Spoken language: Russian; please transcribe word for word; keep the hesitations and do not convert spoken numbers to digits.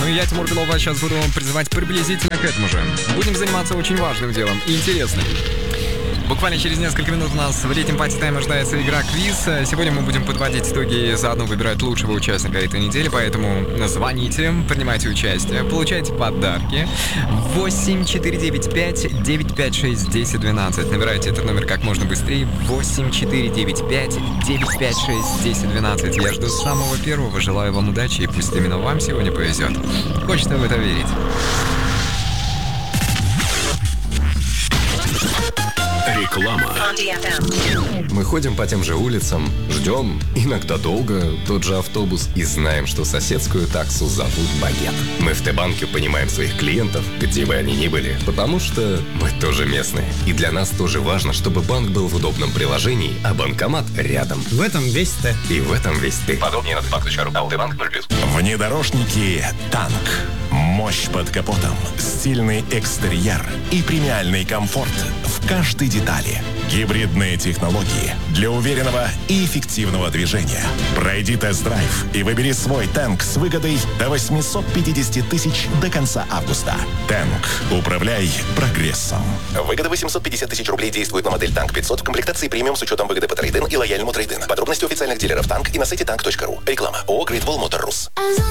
и я, Тимур Белова, сейчас буду призывать приблизительно к этому же. Будем заниматься очень важным делом и интересным. Буквально через несколько минут у нас в летнем пати-тайме ожидается игра-квиз. Сегодня мы будем подводить итоги и заодно выбирать лучшего участника этой недели, поэтому звоните, принимайте участие, получайте подарки. восемь четыре девять пять девять пять шесть один ноль один. Набирайте этот номер как можно быстрее. восемь четыре девять пять девять пять шесть один ноль один. Я жду самого первого, желаю вам удачи, и пусть именно вам сегодня повезет. Хочется в это верить. Реклама. Мы ходим по тем же улицам, ждем, иногда долго, тот же автобус и знаем, что соседскую таксу зовут Багет. Мы в Т-банке понимаем своих клиентов, где бы они ни были, потому что мы тоже местные. И для нас тоже важно, чтобы банк был в удобном приложении, а банкомат рядом. В этом весь Т. И в этом весь ты. Подробнее на т-банк точка ру. Т-банк ноль плюс. Внедорожники «Танк». Мощь под капотом, стильный экстерьер и премиальный комфорт в каждой детали. Гибридные технологии для уверенного и эффективного движения. Пройди тест-драйв и выбери свой «Танк» с выгодой до восемьсот пятьдесят тысяч до конца августа. «Танк». Управляй прогрессом. Выгода восемьсот пятьдесят тысяч рублей действует на модель «Танк пятьсот» в комплектации премиум с учетом выгоды по трейд-ин и лояльному трейд-ин. Подробности у официальных дилеров «Танк» и на сайте танк точка ру. Реклама. ООО «Great Wall Motor Rus».